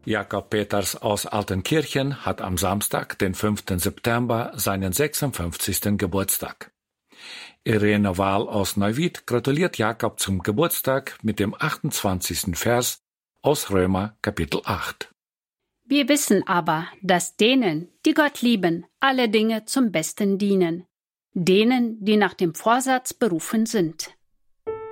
Jakob Peters aus Altenkirchen hat am Samstag, den 5. September, seinen 56. Geburtstag. Irene Wahl aus Neuwied gratuliert Jakob zum Geburtstag mit dem 28. Vers aus Römer Kapitel 8. Wir wissen aber, dass denen, die Gott lieben, alle Dinge zum Besten dienen, denen, die nach dem Vorsatz berufen sind.